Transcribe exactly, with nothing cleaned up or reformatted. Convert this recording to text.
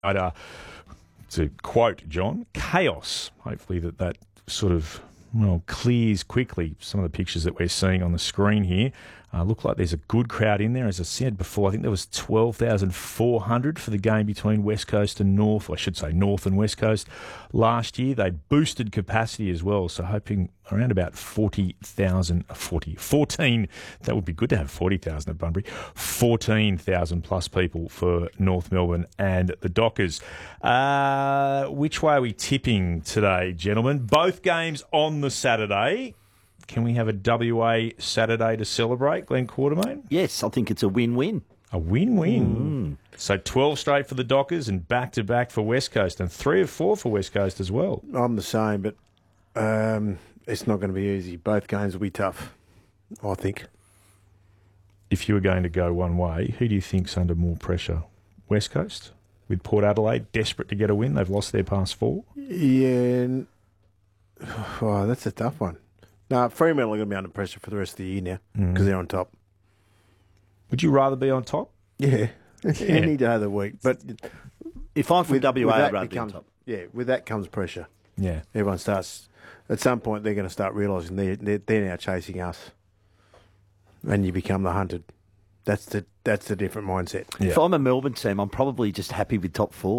Uh, to quote John, chaos. Hopefully that that sort of, well, clears quickly. Some of the pictures that we're seeing on the screen here uh, look like there's a good crowd in there. As I said before, I think there was twelve thousand four hundred for the game between West Coast and North, or I should say North and West Coast last year. They boosted capacity as well, so hoping around about forty thousand, forty, fourteen, that would be good to have forty thousand at Bunbury, fourteen thousand plus people for North Melbourne and the Dockers. Uh, which way are we tipping today, gentlemen? Both games on the Saturday. Can we have a W A Saturday to celebrate, Glenn Quartermain? Yes, I think it's a win-win. A win-win. Mm. So twelve straight for the Dockers and back-to-back for West Coast, and three of four for West Coast as well. I'm the same, but um, it's not going to be easy. Both games will be tough, I think. If you were going to go one way, who do you think's under more pressure? West Coast, with Port Adelaide desperate to get a win. They've lost their past four. Yeah. Oh, that's a tough one. No, Fremantle are going to be under pressure for the rest of the year now because mm. they're on top. Would you rather be on top? Yeah. yeah. Any day of the week. But if I'm from with, W A, with I'd rather becomes, be on top. Yeah, with that comes pressure. Yeah. Everyone starts, at some point, they're going to start realising they're, they're, they're now chasing us. And you become the hunted. That's the, that's the different mindset. Yeah. If I'm a Melbourne team, I'm probably just happy with top four.